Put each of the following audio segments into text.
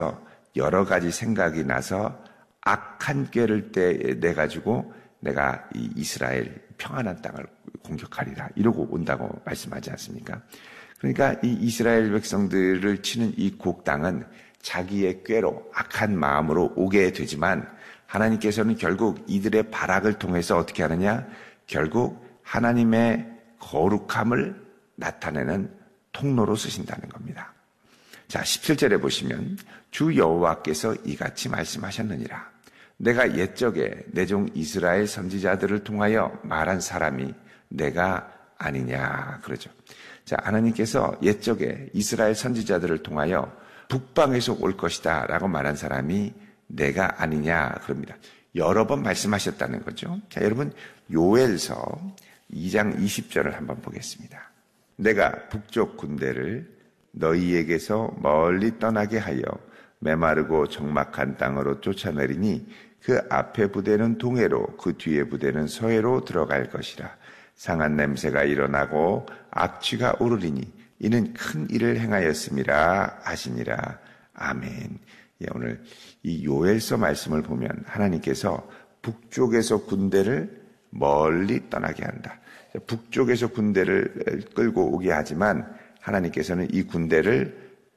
여러 가지 생각이 나서 악한 꾀를 내가지고 내가 이 이스라엘 평안한 땅을 공격하리라 이러고 온다고 말씀하지 않습니까? 그러니까 이 이스라엘 백성들을 치는 이 곡당은 자기의 꾀로 악한 마음으로 오게 되지만 하나님께서는 결국 이들의 발악을 통해서 어떻게 하느냐? 결국 하나님의 거룩함을 나타내는 통로로 쓰신다는 겁니다. 자, 17절에 보시면 주 여호와께서 이같이 말씀하셨느니라. 내가 옛적에 내 종 이스라엘 선지자들을 통하여 말한 사람이 내가 아니냐 그러죠. 자, 하나님께서 옛적에 이스라엘 선지자들을 통하여 북방에서 올 것이다 라고 말한 사람이 내가 아니냐 그럽니다. 여러 번 말씀하셨다는 거죠. 자, 여러분 요엘서 2장 20절을 한번 보겠습니다. 내가 북쪽 군대를 너희에게서 멀리 떠나게 하여 메마르고 적막한 땅으로 쫓아내리니 그 앞에 부대는 동해로 그 뒤에 부대는 서해로 들어갈 것이라. 상한 냄새가 일어나고 악취가 오르리니 이는 큰 일을 행하였음이라 하시니라. 아멘. 예, 오늘 이 요엘서 말씀을 보면 하나님께서 북쪽에서 군대를 멀리 떠나게 한다. 북쪽에서 군대를 끌고 오게 하지만 하나님께서는 이 군대를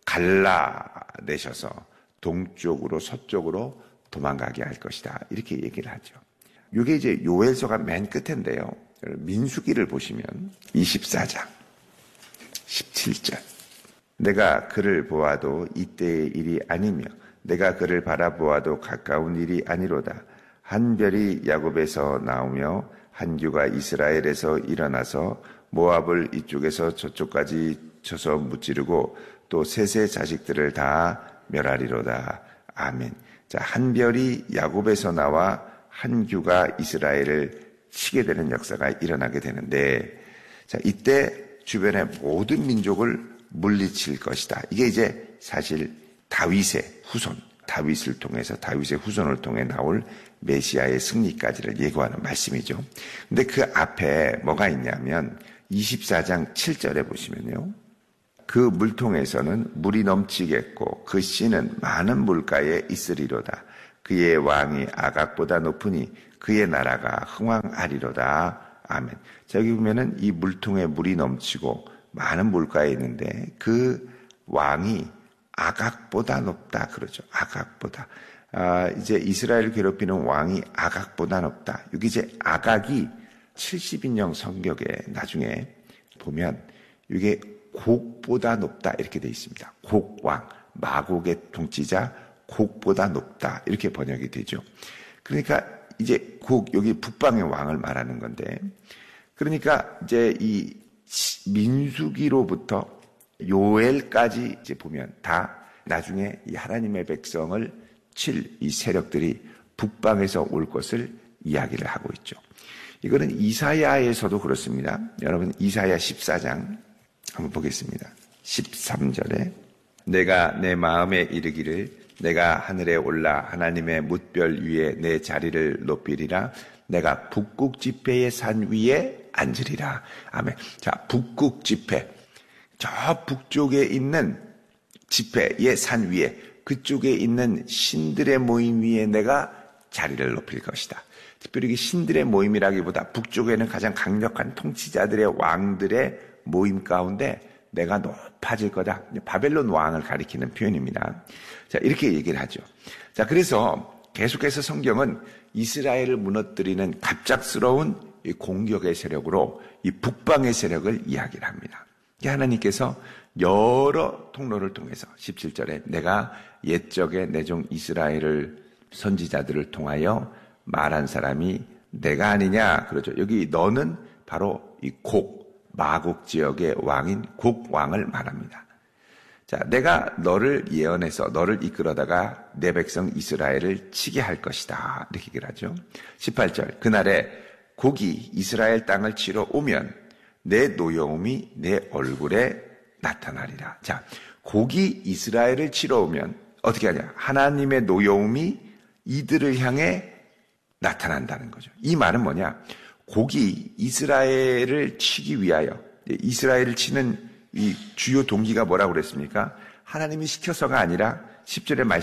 갈라내셔서 동쪽으로 서쪽으로 도망가게 할 것이다. 이렇게 얘기를 하죠. 이게 이제 요엘서가 맨 끝인데요. 민수기를 보시면 24장 17절 내가 그를 보아도 이때의 일이 아니며 내가 그를 바라보아도 가까운 일이 아니로다. 한 별이 야곱에서 나오며 한 규가 이스라엘에서 일어나서 모압을 이쪽에서 저쪽까지 쳐서 무찌르고 또 셋의 자식들을 다 멸하리로다. 아멘. 자, 한 별이 야곱에서 나와 한 규가 이스라엘을 치게 되는 역사가 일어나게 되는데, 자, 이때 주변의 모든 민족을 물리칠 것이다. 이게 이제 사실 다윗의 후손, 다윗을 통해서 다윗의 후손을 통해 나올 메시아의 승리까지를 예고하는 말씀이죠. 근데 그 앞에 뭐가 있냐면 24장 7절에 보시면요. 그 물통에서는 물이 넘치겠고 그 씨는 많은 물가에 있으리로다. 그의 왕이 아각보다 높으니 그의 나라가 흥왕하리로다. 아멘. 자, 여기 보면은 이 물통에 물이 넘치고 많은 물가에 있는데 그 왕이 아각보다 높다 그러죠. 아각보다. 이제 이스라엘을 괴롭히는 왕이 아각보다 높다. 여기 이제 아각이 70인용 성격에 나중에 보면 이게 곡보다 높다 이렇게 되어 있습니다. 곡왕, 마곡의 통치자 곡보다 높다 이렇게 번역이 되죠. 그러니까 이제 여기 북방의 왕을 말하는 건데, 그러니까 이제 이 민수기로부터 요엘까지 이제 보면 다 나중에 이 하나님의 백성을 칠 이 세력들이 북방에서 올 것을 이야기를 하고 있죠. 이거는 이사야에서도 그렇습니다. 여러분 이사야 14장 한번 보겠습니다. 13절에 내가 내 마음에 이르기를 내가 하늘에 올라 하나님의 뭇별 위에 내 자리를 높이리라. 내가 북극 지폐의 산 위에 앉으리라. 아멘. 자, 북극 지폐. 저 북쪽에 있는 지폐의 산 위에, 그쪽에 있는 신들의 모임 위에 내가 자리를 높일 것이다. 특별히 신들의 모임이라기보다 북쪽에는 가장 강력한 통치자들의 왕들의 모임 가운데 내가 높아질 거다. 바벨론 왕을 가리키는 표현입니다. 자, 이렇게 얘기를 하죠. 자, 그래서 계속해서 성경은 이스라엘을 무너뜨리는 갑작스러운 이 공격의 세력으로 이 북방의 세력을 이야기를 합니다. 하나님께서 여러 통로를 통해서 17절에 내가 옛적에 내 종 이스라엘을 선지자들을 통하여 말한 사람이 내가 아니냐 그러죠. 여기 너는 바로 이 마곡 지역의 왕인 곡왕을 말합니다. 자, 내가 너를 예언해서 너를 이끌어다가 내 백성 이스라엘을 치게 할 것이다. 이렇게 얘기를 하죠. 18절 그날에 곡이 이스라엘 땅을 치러 오면 내 노여움이 내 얼굴에 나타나리라. 자, 곡이 이스라엘을 치러 오면 어떻게 하냐? 하나님의 노여움이 이들을 향해 나타난다는 거죠. 이 말은 뭐냐? 곡이 이스라엘을 치기 위하여, 이스라엘을 치는 이 주요 동기가 뭐라고 그랬습니까? 하나님이 시켜서가 아니라 10절의 말씀